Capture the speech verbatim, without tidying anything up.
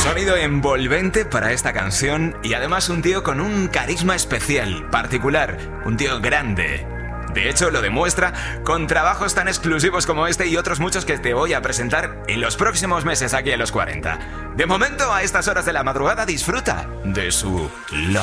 Sonido envolvente para esta canción y además un tío con un carisma especial, particular, un tío grande. De hecho, lo demuestra con trabajos tan exclusivos como este y otros muchos que te voy a presentar en los próximos meses aquí en Los cuarenta. De momento, a estas horas de la madrugada, disfruta de su